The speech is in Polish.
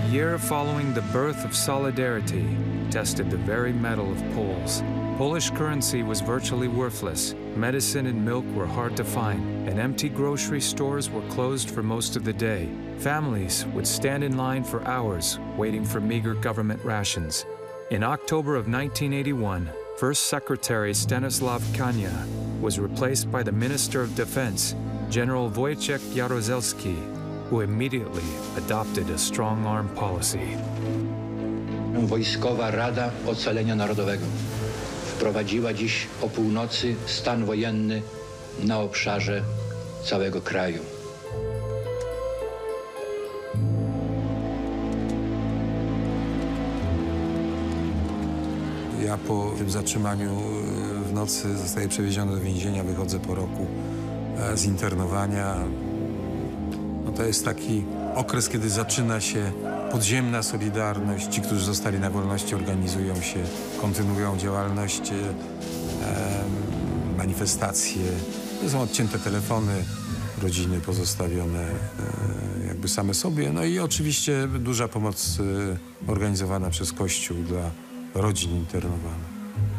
year following the birth of Solidarity tested the very mettle of Poles. Polish currency was virtually worthless. Medicine and milk were hard to find, and empty grocery stores were closed for most of the day. Families would stand in line for hours, waiting for meager government rations. In October of 1981, First Secretary Stanislaw Kania was replaced by the Minister of Defense, General Wojciech Jaruzelski, who immediately adopted a strong-arm policy. Wojskowa Rada Ocalenia Narodowego wprowadziła dziś o północy stan wojenny na obszarze całego kraju. Ja po tym zatrzymaniu w nocy zostaję przewieziony do więzienia, wychodzę po roku z internowania. No to jest taki okres, kiedy zaczyna się podziemna solidarność. Ci, którzy zostali na wolności, organizują się, kontynuują działalność, manifestacje. To są odcięte telefony, rodziny pozostawione jakby same sobie. No i oczywiście duża pomoc organizowana przez Kościół dla rodzin internowanych.